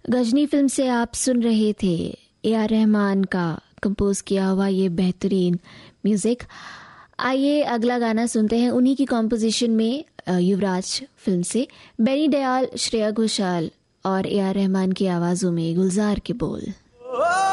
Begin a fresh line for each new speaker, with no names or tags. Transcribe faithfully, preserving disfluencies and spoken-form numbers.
Ghazni film से आप सुन रहे थे ए आर रहमान का कंपोज किया हुआ ये बेहतरीन म्यूजिक। आइए अगला गाना सुनते हैं उन्हीं की कॉम्पोजिशन में, युवराज फिल्म से। बेनी दयाल, श्रेया घोषाल और ए आर रहमान की आवाज़ों में गुलजार के बोल।